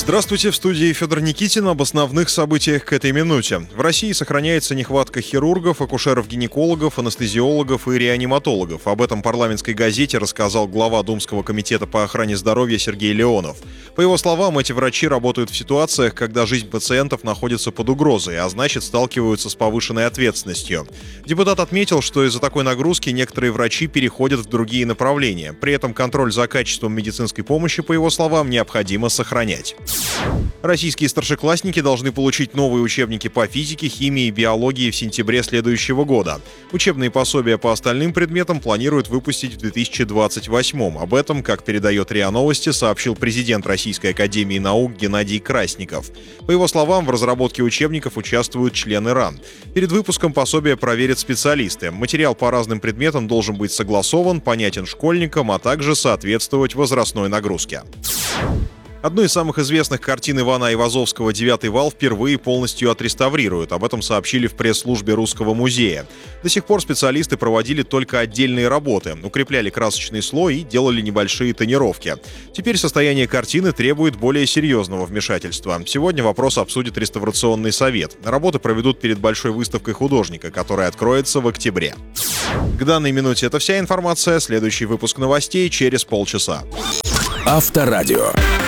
Здравствуйте, в студии Федор Никитин. Об основных событиях к этой минуте. В России сохраняется нехватка хирургов, акушеров-гинекологов, анестезиологов и реаниматологов. Об этом парламентской газете рассказал глава Думского комитета по охране здоровья Сергей Леонов. По его словам, эти врачи работают в ситуациях, когда жизнь пациентов находится под угрозой, а значит сталкиваются с повышенной ответственностью. Депутат отметил, что из-за такой нагрузки некоторые врачи переходят в другие направления. При этом контроль за качеством медицинской помощи, по его словам, необходимо сохранять. Российские старшеклассники должны получить новые учебники по физике, химии и биологии в сентябре следующего года. Учебные пособия по остальным предметам планируют выпустить в 2028. Об этом, как передает РИА Новости, сообщил президент Российской академии наук Геннадий Красников. По его словам, в разработке учебников участвуют члены РАН. Перед выпуском пособия проверят специалисты. Материал по разным предметам должен быть согласован, понятен школьникам, а также соответствовать возрастной нагрузке. Одну из самых известных картин Ивана Айвазовского «Девятый вал» впервые полностью отреставрируют. Об этом сообщили в пресс-службе Русского музея. До сих пор специалисты проводили только отдельные работы, укрепляли красочный слой и делали небольшие тонировки. Теперь состояние картины требует более серьезного вмешательства. Сегодня вопрос обсудит реставрационный совет. Работы проведут перед большой выставкой художника, которая откроется в октябре. К данной минуте это вся информация. Следующий выпуск новостей через полчаса. Авторадио.